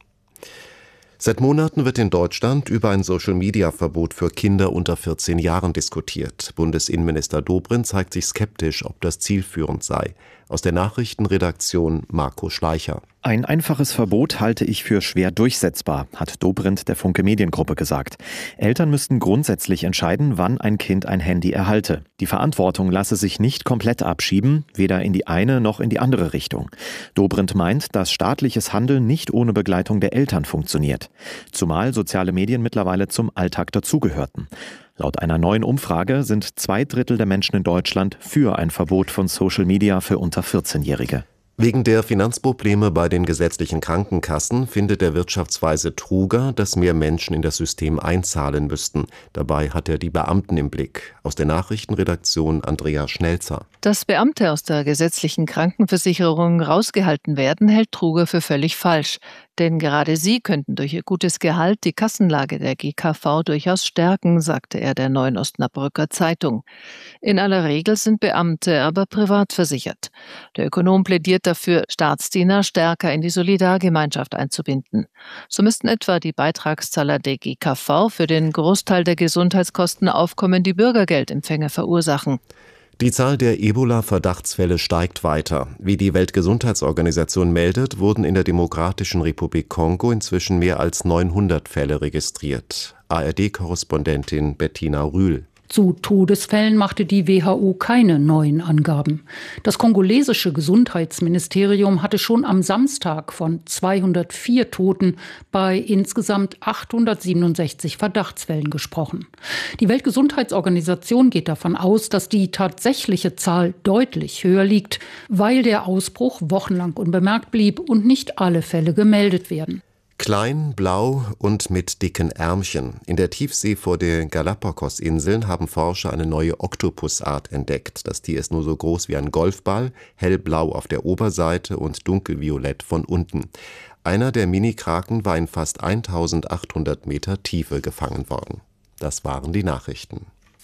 Seit Monaten wird in Deutschland über ein Social-Media-Verbot für Kinder unter vierzehn Jahren diskutiert. Bundesinnenminister Dobrindt zeigt sich skeptisch, ob das zielführend sei. Aus der Nachrichtenredaktion Marco Schleicher. Ein einfaches Verbot halte ich für schwer durchsetzbar, hat Dobrindt der Funke Mediengruppe gesagt. Eltern müssten grundsätzlich entscheiden, wann ein Kind ein Handy erhalte. Die Verantwortung lasse sich nicht komplett abschieben, weder in die eine noch in die andere Richtung. Dobrindt meint, dass staatliches Handeln nicht ohne Begleitung der Eltern funktioniert. Zumal soziale Medien mittlerweile zum Alltag dazugehörten. Laut einer neuen Umfrage sind zwei Drittel der Menschen in Deutschland für ein Verbot von Social Media für unter vierzehnjährige. Wegen der Finanzprobleme bei den gesetzlichen Krankenkassen findet der Wirtschaftsweise Truger, dass mehr Menschen in das System einzahlen müssten. Dabei hat er die Beamten im Blick. Aus der Nachrichtenredaktion Andrea Schnelzer. Dass Beamte aus der gesetzlichen Krankenversicherung rausgehalten werden, hält Truger für völlig falsch. Denn gerade sie könnten durch ihr gutes Gehalt die Kassenlage der G K V durchaus stärken, sagte er der Neuen Osnabrücker Zeitung. In aller Regel sind Beamte aber privat versichert. Der Ökonom plädiert dafür, Staatsdiener stärker in die Solidargemeinschaft einzubinden. So müssten etwa die Beitragszahler der G K V für den Großteil der Gesundheitskosten aufkommende Bürgergeldempfänger verursachen. Die Zahl der Ebola-Verdachtsfälle steigt weiter. Wie die Weltgesundheitsorganisation meldet, wurden in der Demokratischen Republik Kongo inzwischen mehr als neunhundert Fälle registriert. A R D-Korrespondentin Bettina Rühl. Zu Todesfällen machte die W H O keine neuen Angaben. Das kongolesische Gesundheitsministerium hatte schon am Samstag von zweihundertvier Toten bei insgesamt achthundertsiebenundsechzig Verdachtsfällen gesprochen. Die Weltgesundheitsorganisation geht davon aus, dass die tatsächliche Zahl deutlich höher liegt, weil der Ausbruch wochenlang unbemerkt blieb und nicht alle Fälle gemeldet werden. Klein, blau und mit dicken Ärmchen. In der Tiefsee vor den Galapagos-Inseln haben Forscher eine neue Oktopusart entdeckt. Das Tier ist nur so groß wie ein Golfball, hellblau auf der Oberseite und dunkelviolett von unten. Einer der Mini-Kraken war in fast eintausendachthundert Meter Tiefe gefangen worden. Das waren die Nachrichten.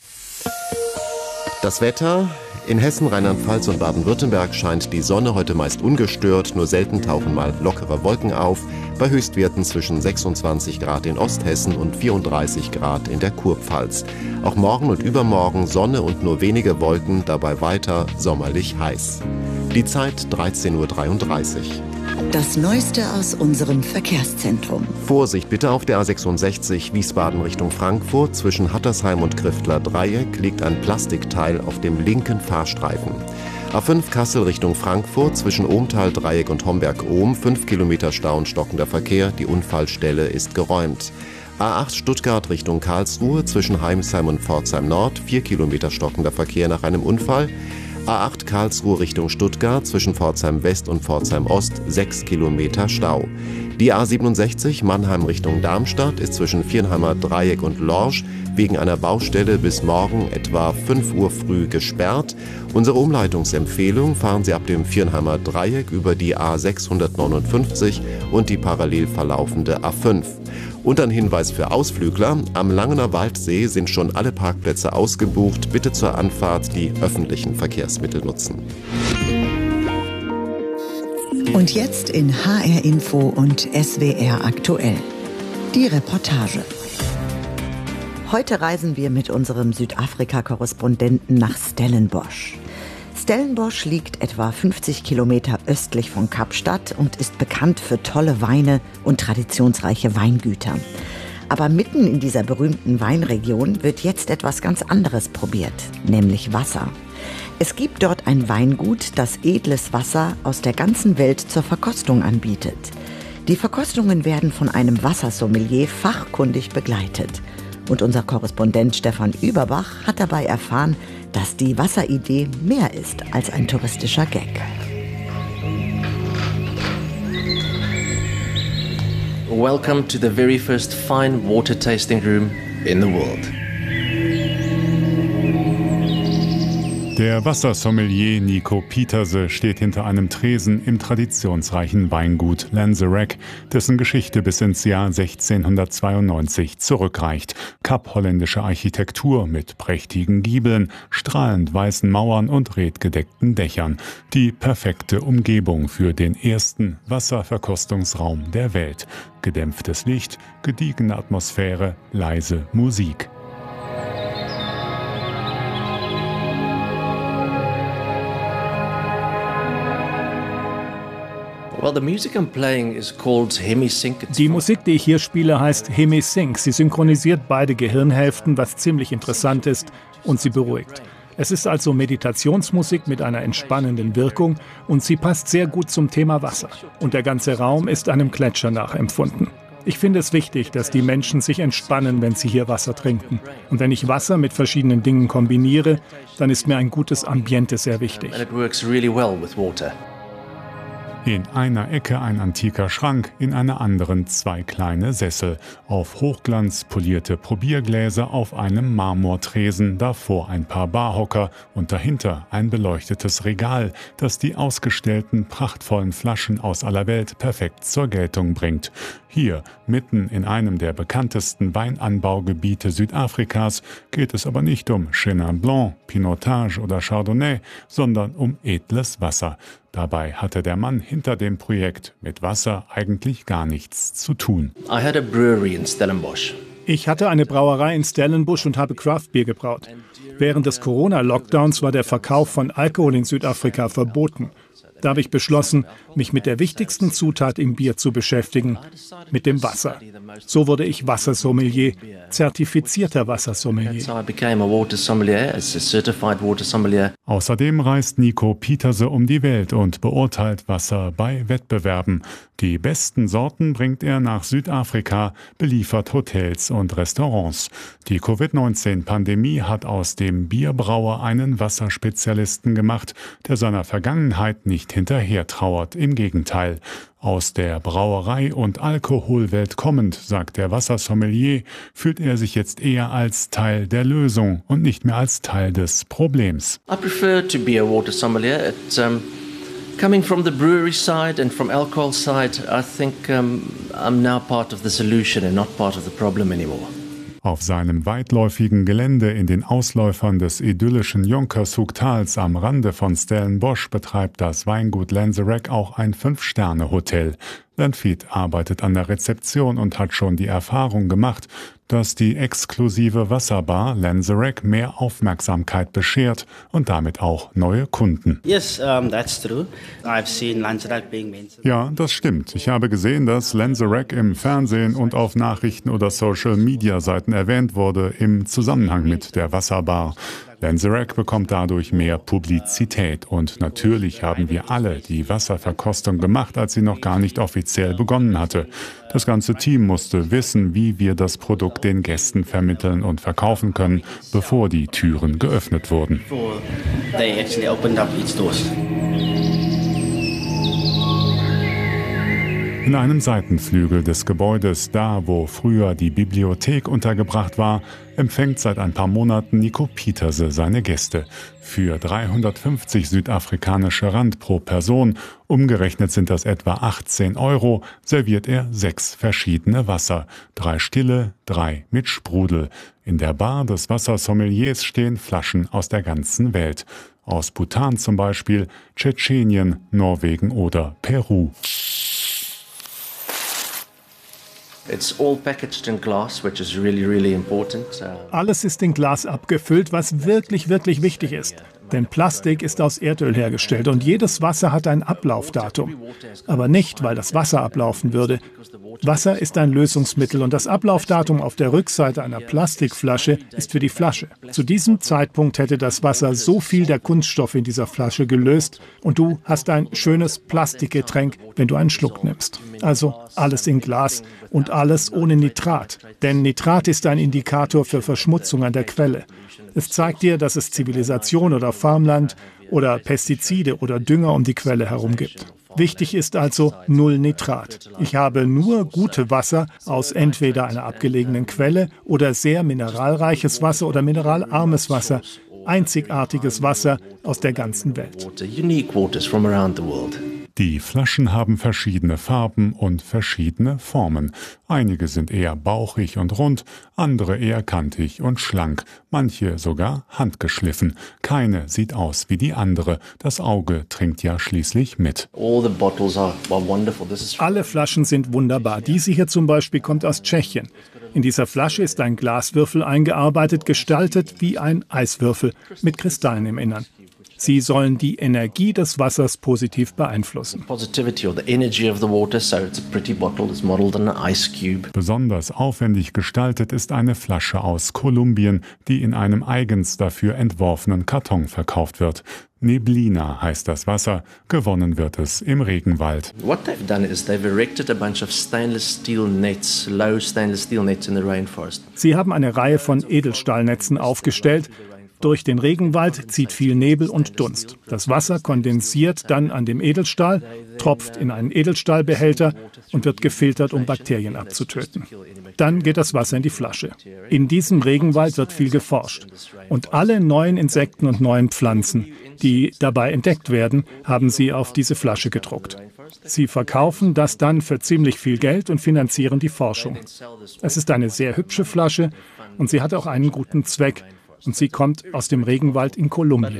Das Wetter: In Hessen, Rheinland-Pfalz und Baden-Württemberg scheint die Sonne heute meist ungestört, nur selten tauchen mal lockere Wolken auf, bei Höchstwerten zwischen sechsundzwanzig Grad in Osthessen und vierunddreißig Grad in der Kurpfalz. Auch morgen und übermorgen Sonne und nur wenige Wolken, dabei weiter sommerlich heiß. Die Zeit dreizehn Uhr dreiunddreißig. Das Neueste aus unserem Verkehrszentrum. Vorsicht bitte auf der A sechsundsechzig Wiesbaden Richtung Frankfurt. Zwischen Hattersheim und Kriftler Dreieck liegt ein Plastikteil auf dem linken Fahrstreifen. A fünf Kassel Richtung Frankfurt zwischen Ohmtal Dreieck und Homberg-Ohm. fünf Kilometer Stau und stockender Verkehr. Die Unfallstelle ist geräumt. A acht Stuttgart Richtung Karlsruhe zwischen Heimsheim und Pforzheim Nord. vier Kilometer stockender Verkehr nach einem Unfall. A acht Karlsruhe Richtung Stuttgart zwischen Pforzheim West und Pforzheim Ost sechs Kilometer Stau. Die A siebenundsechzig Mannheim Richtung Darmstadt ist zwischen Viernheimer Dreieck und Lorsch wegen einer Baustelle bis morgen etwa fünf Uhr früh gesperrt. Unsere Umleitungsempfehlung: fahren Sie ab dem Viernheimer Dreieck über die A sechshundertneunundfünfzig und die parallel verlaufende A fünf. Und ein Hinweis für Ausflügler: Am Langener Waldsee sind schon alle Parkplätze ausgebucht. Bitte zur Anfahrt die öffentlichen Verkehrsmittel nutzen. Und jetzt in H R Info und S W R aktuell. Die Reportage. Heute reisen wir mit unserem Südafrika-Korrespondenten nach Stellenbosch. Stellenbosch liegt etwa fünfzig Kilometer östlich von Kapstadt und ist bekannt für tolle Weine und traditionsreiche Weingüter. Aber mitten in dieser berühmten Weinregion wird jetzt etwas ganz anderes probiert, nämlich Wasser. Es gibt dort ein Weingut, das edles Wasser aus der ganzen Welt zur Verkostung anbietet. Die Verkostungen werden von einem Wassersommelier fachkundig begleitet. Und unser Korrespondent Stefan Überbach hat dabei erfahren, dass die Wasseridee mehr ist als ein touristischer Gag. Welcome to the very first fine water tasting room in the world. Der Wassersommelier Nico Pieterse steht hinter einem Tresen im traditionsreichen Weingut Lanzerac, dessen Geschichte bis ins Jahr sechzehnhundertzweiundneunzig zurückreicht. Kapholländische Architektur mit prächtigen Giebeln, strahlend weißen Mauern und redgedeckten Dächern. Die perfekte Umgebung für den ersten Wasserverkostungsraum der Welt. Gedämpftes Licht, gediegene Atmosphäre, leise Musik. Die Musik, die ich hier spiele, heißt Hemi-Sync. Sie synchronisiert beide Gehirnhälften, was ziemlich interessant ist, und sie beruhigt. Es ist also Meditationsmusik mit einer entspannenden Wirkung und sie passt sehr gut zum Thema Wasser. Und der ganze Raum ist einem Gletscher nachempfunden. Ich finde es wichtig, dass die Menschen sich entspannen, wenn sie hier Wasser trinken. Und wenn ich Wasser mit verschiedenen Dingen kombiniere, dann ist mir ein gutes Ambiente sehr wichtig. In einer Ecke ein antiker Schrank, in einer anderen zwei kleine Sessel. Auf Hochglanz polierte Probiergläser auf einem Marmortresen, davor ein paar Barhocker und dahinter ein beleuchtetes Regal, das die ausgestellten prachtvollen Flaschen aus aller Welt perfekt zur Geltung bringt. Hier, mitten in einem der bekanntesten Weinanbaugebiete Südafrikas, geht es aber nicht um Chenin Blanc, Pinotage oder Chardonnay, sondern um edles Wasser. Dabei hatte der Mann hinter dem Projekt mit Wasser eigentlich gar nichts zu tun. I had a brewery in Stellenbosch. Ich hatte eine Brauerei in Stellenbosch und habe Craftbier gebraut. Während des Corona-Lockdowns war der Verkauf von Alkohol in Südafrika verboten. Da habe ich beschlossen, mich mit der wichtigsten Zutat im Bier zu beschäftigen, mit dem Wasser. So wurde ich Wassersommelier, zertifizierter Wassersommelier. Außerdem reist Nico Pieterse um die Welt und beurteilt Wasser bei Wettbewerben. Die besten Sorten bringt er nach Südafrika, beliefert Hotels und Restaurants. Die Covid neunzehn Pandemie hat aus dem Bierbrauer einen Wasserspezialisten gemacht, der seiner Vergangenheit nicht hinterher trauert. Im Gegenteil. Aus der Brauerei- und Alkoholwelt kommend, sagt der Wassersommelier, fühlt er sich jetzt eher als Teil der Lösung und nicht mehr als Teil des Problems. I prefer to be a water sommelier. It, um, coming from the brewery side and from alcohol side, I think um, I'm now part of the solution and not part of the problem anymore. Auf seinem weitläufigen Gelände in den Ausläufern des idyllischen Jonkershoek-Tals am Rande von Stellenbosch betreibt das Weingut Lanzerac auch ein Fünf-Sterne-Hotel. Landfied arbeitet an der Rezeption und hat schon die Erfahrung gemacht, dass die exklusive Wasserbar Lanzerac mehr Aufmerksamkeit beschert und damit auch neue Kunden. Yes, um, that's true. I've seen Lanzerac being mentioned. Ja, das stimmt. Ich habe gesehen, dass Lanzerac im Fernsehen und auf Nachrichten- oder Social-Media-Seiten erwähnt wurde im Zusammenhang mit der Wasserbar. Lanzerac bekommt dadurch mehr Publizität. Und natürlich haben wir alle die Wasserverkostung gemacht, als sie noch gar nicht offiziell begonnen hatte. Das ganze Team musste wissen, wie wir das Produkt den Gästen vermitteln und verkaufen können, bevor die Türen geöffnet wurden. In einem Seitenflügel des Gebäudes, da wo früher die Bibliothek untergebracht war, empfängt seit ein paar Monaten Nico Pieterse seine Gäste. Für dreihundertfünfzig südafrikanische Rand pro Person, umgerechnet sind das etwa achtzehn Euro, serviert er sechs verschiedene Wasser. Drei stille, drei mit Sprudel. In der Bar des Wassersommeliers stehen Flaschen aus der ganzen Welt. Aus Bhutan zum Beispiel, Tschetschenien, Norwegen oder Peru. It's all packaged in glass, which is really, really important. Alles ist in Glas abgefüllt, was wirklich, wirklich wichtig ist. Denn Plastik ist aus Erdöl hergestellt und jedes Wasser hat ein Ablaufdatum. Aber nicht, weil das Wasser ablaufen würde. Wasser ist ein Lösungsmittel und das Ablaufdatum auf der Rückseite einer Plastikflasche ist für die Flasche. Zu diesem Zeitpunkt hätte das Wasser so viel der Kunststoffe in dieser Flasche gelöst und du hast ein schönes Plastikgetränk, wenn du einen Schluck nimmst. Also alles in Glas und alles ohne Nitrat. Denn Nitrat ist ein Indikator für Verschmutzung an der Quelle. Es zeigt dir, dass es Zivilisation oder Farmland oder Pestizide oder Dünger um die Quelle herum gibt. Wichtig ist also null Nitrat. Ich habe nur gute Wasser aus entweder einer abgelegenen Quelle oder sehr mineralreiches Wasser oder mineralarmes Wasser. Einzigartiges Wasser aus der ganzen Welt. Die Flaschen haben verschiedene Farben und verschiedene Formen. Einige sind eher bauchig und rund, andere eher kantig und schlank, manche sogar handgeschliffen. Keine sieht aus wie die andere. Das Auge trinkt ja schließlich mit. Alle Flaschen sind wunderbar. Diese hier zum Beispiel kommt aus Tschechien. In dieser Flasche ist ein Glaswürfel eingearbeitet, gestaltet wie ein Eiswürfel mit Kristallen im Innern. Sie sollen die Energie des Wassers positiv beeinflussen. Besonders aufwendig gestaltet ist eine Flasche aus Kolumbien, die in einem eigens dafür entworfenen Karton verkauft wird. Neblina heißt das Wasser, gewonnen wird es im Regenwald. What they've done is they've erected a bunch of stainless steel nets, low stainless steel nets in the rainforest. Sie haben eine Reihe von Edelstahlnetzen aufgestellt. Durch den Regenwald zieht viel Nebel und Dunst. Das Wasser kondensiert dann an dem Edelstahl, tropft in einen Edelstahlbehälter und wird gefiltert, um Bakterien abzutöten. Dann geht das Wasser in die Flasche. In diesem Regenwald wird viel geforscht. Und alle neuen Insekten und neuen Pflanzen, die dabei entdeckt werden, haben sie auf diese Flasche gedruckt. Sie verkaufen das dann für ziemlich viel Geld und finanzieren die Forschung. Es ist eine sehr hübsche Flasche und sie hat auch einen guten Zweck. Und sie kommt aus dem Regenwald in Kolumbien.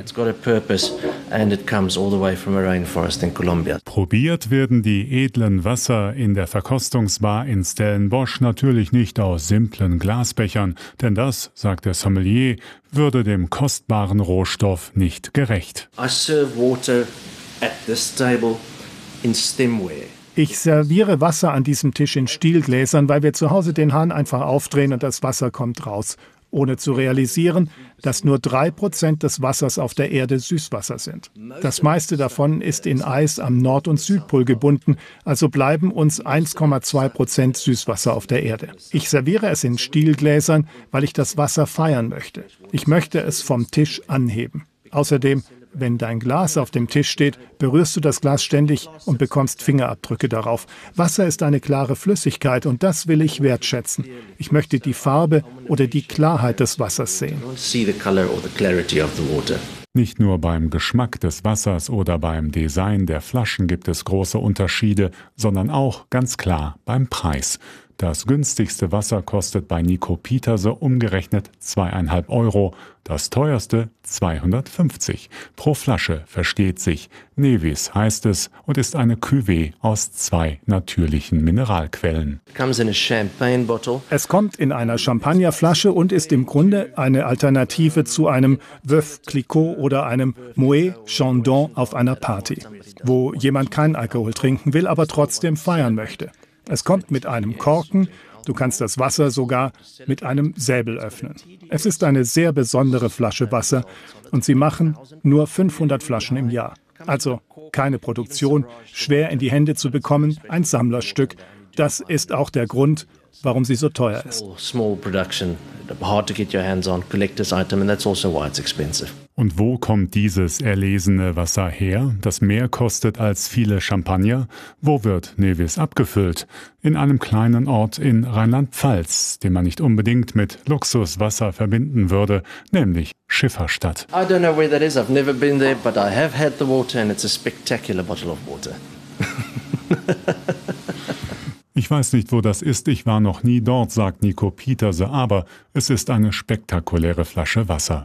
Probiert werden die edlen Wasser in der Verkostungsbar in Stellenbosch natürlich nicht aus simplen Glasbechern, denn das, sagt der Sommelier, würde dem kostbaren Rohstoff nicht gerecht. I serve water at this table in stemware. Ich serviere Wasser an diesem Tisch in Stielgläsern, weil wir zu Hause den Hahn einfach aufdrehen und das Wasser kommt raus. Ohne zu realisieren, dass nur drei Prozent des Wassers auf der Erde Süßwasser sind. Das meiste davon ist in Eis am Nord- und Südpol gebunden, also bleiben uns eins Komma zwei Prozent Süßwasser auf der Erde. Ich serviere es in Stielgläsern, weil ich das Wasser feiern möchte. Ich möchte es vom Tisch anheben. Außerdem, wenn dein Glas auf dem Tisch steht, berührst du das Glas ständig und bekommst Fingerabdrücke darauf. Wasser ist eine klare Flüssigkeit und das will ich wertschätzen. Ich möchte die Farbe oder die Klarheit des Wassers sehen. Nicht nur beim Geschmack des Wassers oder beim Design der Flaschen gibt es große Unterschiede, sondern auch ganz klar beim Preis. Das günstigste Wasser kostet bei Nico Pieterse umgerechnet zweieinhalb Euro, das teuerste zweihundertfünfzig. Pro Flasche, versteht sich. Nevis heißt es und ist eine Cuvée aus zwei natürlichen Mineralquellen. Es kommt in einer Champagnerflasche und ist im Grunde eine Alternative zu einem Veuve Clicquot oder einem Moët Chandon auf einer Party, wo jemand keinen Alkohol trinken will, aber trotzdem feiern möchte. Es kommt mit einem Korken Du kannst das Wasser sogar mit einem Säbel öffnen. Es ist eine sehr besondere Flasche Wasser und sie machen nur fünfhundert Flaschen im Jahr. Also keine Produktion, schwer in die Hände zu bekommen, ein Sammlerstück. Das ist auch der Grund, warum sie so teuer ist. Und wo kommt dieses erlesene Wasser her, das mehr kostet als viele Champagner? Wo wird Nevis abgefüllt? In einem kleinen Ort in Rheinland-Pfalz, den man nicht unbedingt mit Luxuswasser verbinden würde, nämlich Schifferstadt. I don't know where that is. I've never been there, but I have had the water and it's a spectacular bottle of water. Ich weiß nicht, wo das ist, ich war noch nie dort, sagt Nico Pieterse, aber es ist eine spektakuläre Flasche Wasser.